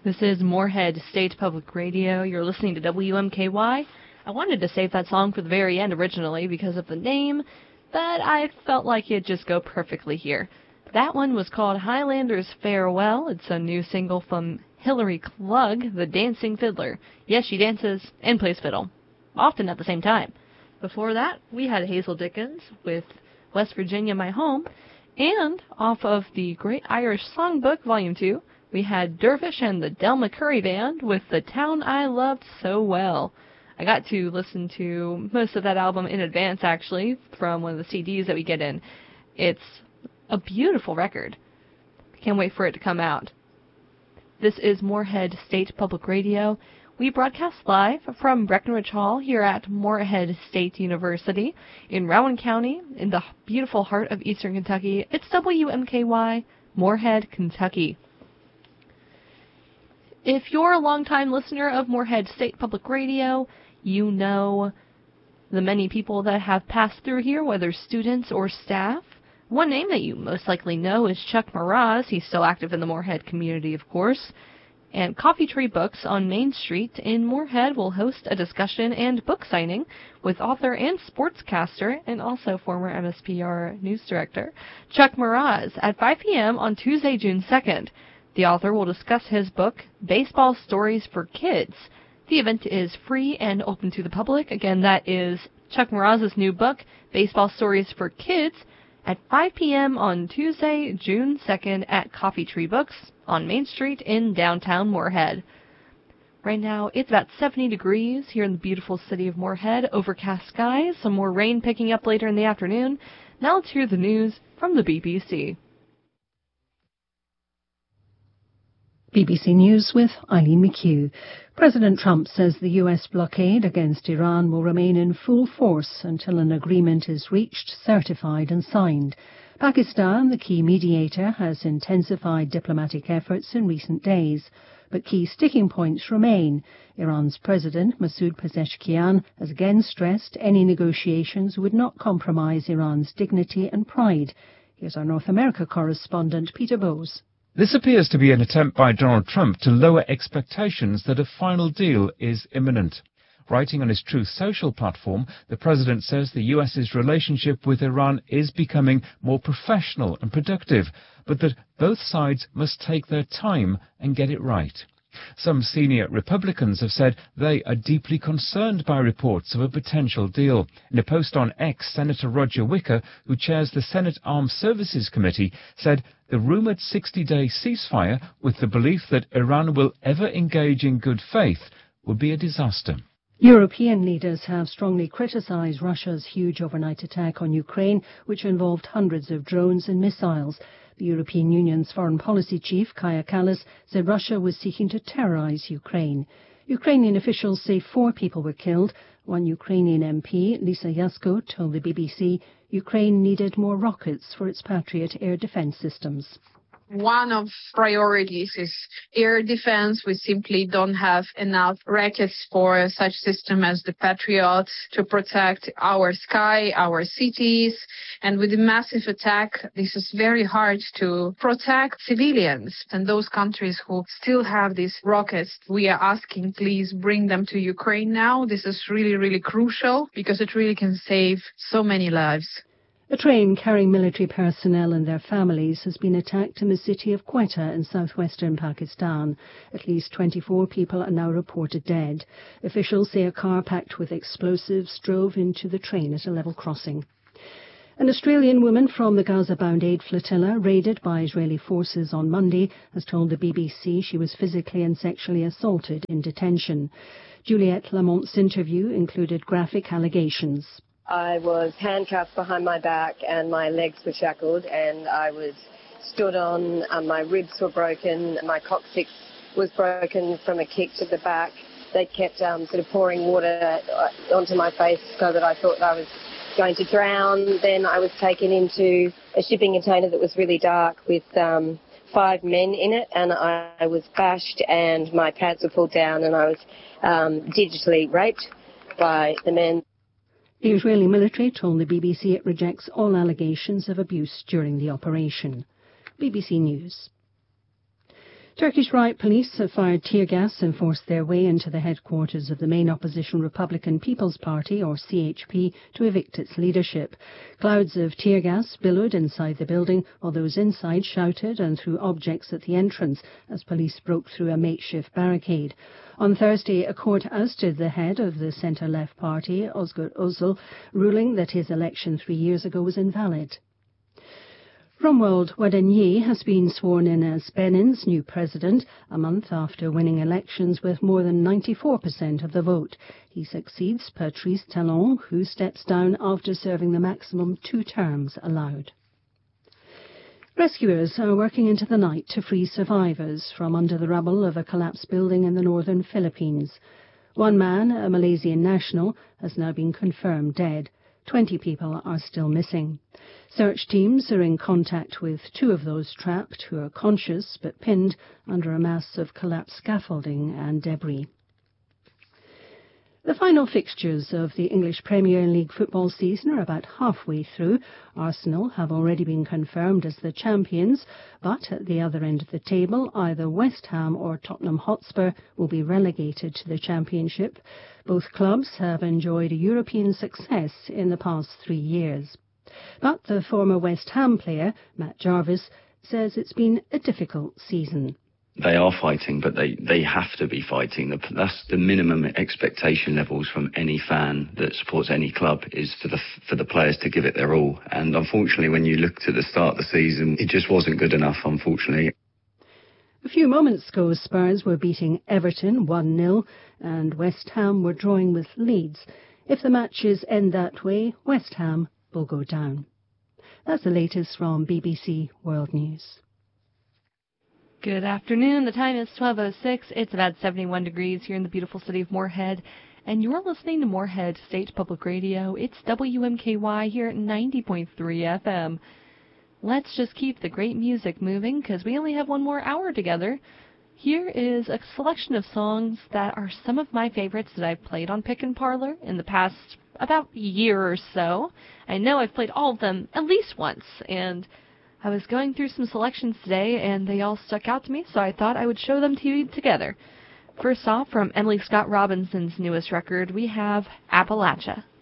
This is Moorhead State Public Radio. You're listening to WMKY. I wanted to save that song for the very end originally because of the name, but I felt like it'd just go perfectly here. That one was called Highlander's Farewell. It's a new single from Hilary Klug, the dancing fiddler. Yes, she dances and plays fiddle, often at the same time. Before that, we had Hazel Dickens with West Virginia, My Home, and off of the Great Irish Songbook, Volume 2, we had Dervish and the Del McCurry Band with The Town I Loved So Well. I got to listen to most of that album in advance, actually, from one of the CDs that we get in. It's a beautiful record. Can't wait for it to come out. This is Moorhead State Public Radio. We broadcast live from Breckenridge Hall here at Moorhead State University in Rowan County in the beautiful heart of eastern Kentucky. It's WMKY, Moorhead, Kentucky. If you're a longtime listener of Moorhead State Public Radio, you know the many people that have passed through here, whether students or staff. One name that you most likely know is Chuck Mraz. He's still active in the Moorhead community, of course. And Coffee Tree Books on Main Street in Moorhead will host a discussion and book signing with author and sportscaster and also former MSPR news director Chuck Mraz at 5 p.m. on Tuesday, June 2nd. The author will discuss his book, Baseball Stories for Kids. The event is free and open to the public. Again, that is Chuck Mraz's new book, Baseball Stories for Kids, at 5 p.m. on Tuesday, June 2nd at Coffee Tree Books on Main Street in downtown Moorhead. Right now, it's about 70 degrees here in the beautiful city of Moorhead. Overcast skies, some more rain picking up later in the afternoon. Now let's hear the news from the BBC. BBC News with Eileen McHugh. President Trump says the US blockade against Iran will remain in full force until an agreement is reached, certified and signed. Pakistan, the key mediator, has intensified diplomatic efforts in recent days, but key sticking points remain. Iran's President Masoud Pezeshkian has again stressed any negotiations would not compromise Iran's dignity and pride. Here's our North America correspondent Peter Bowes. This appears to be an attempt by Donald Trump to lower expectations that a final deal is imminent. Writing on his Truth Social platform, the president says the US's relationship with Iran is becoming more professional and productive, but that both sides must take their time and get it right. Some senior Republicans have said they are deeply concerned by reports of a potential deal. In a post on X, Senator Roger Wicker, who chairs the Senate Armed Services Committee, said the rumoured 60-day ceasefire, with the belief that Iran will ever engage in good faith, would be a disaster. European leaders have strongly criticised Russia's huge overnight attack on Ukraine, which involved hundreds of drones and missiles. The European Union's foreign policy chief, Kaja Kallas, said Russia was seeking to terrorise Ukraine. Ukrainian officials say 4 people were killed. One Ukrainian MP, Lisa Yasko, told the BBC Ukraine needed more rockets for its Patriot air defence systems. One of priorities is air defense. We simply don't have enough rockets for such system as the Patriot to protect our sky, our cities. And with the massive attack, this is very hard to protect civilians. And those countries who still have these rockets, we are asking, please bring them to Ukraine now. This is really, really crucial because it really can save so many lives. A train carrying military personnel and their families has been attacked in the city of Quetta in southwestern Pakistan. At least 24 people are now reported dead. Officials say a car packed with explosives drove into the train at a level crossing. An Australian woman from the Gaza-bound aid flotilla, raided by Israeli forces on Monday, has told the BBC she was physically and sexually assaulted in detention. Juliette Lamont's interview included graphic allegations. I was handcuffed behind my back and my legs were shackled and I was stood on, my ribs were broken, my coccyx was broken from a kick to the back. They kept sort of pouring water onto my face so that I thought I was going to drown. Then I was taken into a shipping container that was really dark with 5 men in it, and I was bashed and my pants were pulled down and I was digitally raped by the men. The Israeli military told the BBC it rejects all allegations of abuse during the operation. BBC News. Turkish riot police have fired tear gas and forced their way into the headquarters of the main opposition Republican People's Party, or CHP, to evict its leadership. Clouds of tear gas billowed inside the building, while those inside shouted and threw objects at the entrance as police broke through a makeshift barricade. On Thursday, a court ousted the head of the centre-left party, Özgür Özel, ruling that his election 3 years ago was invalid. Romuald Wadenier has been sworn in as Benin's new president, a month after winning elections with more than 94% of the vote. He succeeds Patrice Talon, who steps down after serving the maximum 2 terms allowed. Rescuers are working into the night to free survivors from under the rubble of a collapsed building in the northern Philippines. One man, a Malaysian national, has now been confirmed dead. 20 people are still missing. Search teams are in contact with 2 of those trapped who are conscious but pinned under a mass of collapsed scaffolding and debris. The final fixtures of the English Premier League football season are about halfway through. Arsenal have already been confirmed as the champions, but at the other end of the table, either West Ham or Tottenham Hotspur will be relegated to the Championship. Both clubs have enjoyed a European success in the past 3 years. But the former West Ham player, Matt Jarvis, says it's been a difficult season. They are fighting, but they have to be fighting. That's the minimum expectation levels from any fan that supports any club, is for the players to give it their all. And unfortunately, when you looked at the start of the season, it just wasn't good enough, unfortunately. A few moments ago, Spurs were beating Everton 1-0 and West Ham were drawing with Leeds. If the matches end that way, West Ham will go down. That's the latest from BBC World News. Good afternoon. The time is 12:06. It's about 71 degrees here in the beautiful city of Moorhead, and you're listening to Moorhead State Public Radio. It's WMKY here at 90.3 FM. Let's just keep the great music moving because we only have one more hour together. Here is a selection of songs that are some of my favorites that I've played on Pick and Parlor in the past about year or so. I know I've played all of them at least once, and I was going through some selections today, and they all stuck out to me, so I thought I would show them to you together. First off, from Emily Scott Robinson's newest record, we have Appalachia.